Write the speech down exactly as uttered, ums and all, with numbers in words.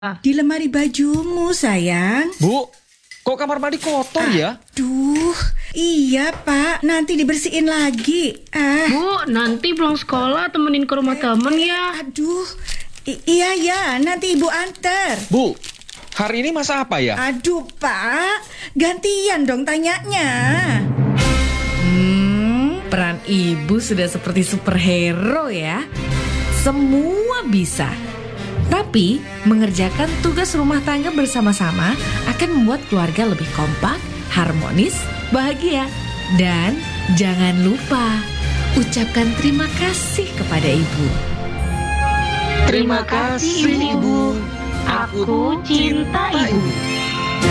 Ah, Di lemari bajumu, sayang. Bu, kok kamar mandi kotor ya? Duh, iya Pak, nanti dibersihin lagi. Ah, Bu, nanti pulang sekolah temenin ke rumah temen ya. aduh, I- iya ya, nanti Ibu antar. Bu, hari ini masak apa ya? Aduh Pak, gantian dong tanyanya. Hmm, peran ibu sudah seperti superhero ya. Semua bisa. Tapi, mengerjakan tugas rumah tangga bersama-sama akan membuat keluarga lebih kompak, harmonis, bahagia. Dan jangan lupa, ucapkan terima kasih kepada ibu. Terima kasih, Ibu. Aku cinta Ibu.